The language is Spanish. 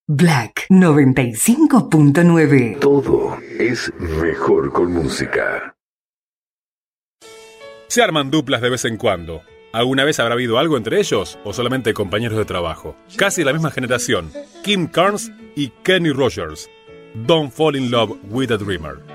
Black 95.9. Todo es mejor con música. Se arman duplas de vez en cuando. ¿Alguna vez habrá habido algo entre ellos o solamente compañeros de trabajo? Casi de la misma generación, Kim Carnes y Kenny Rogers. Don't Fall in Love with a Dreamer.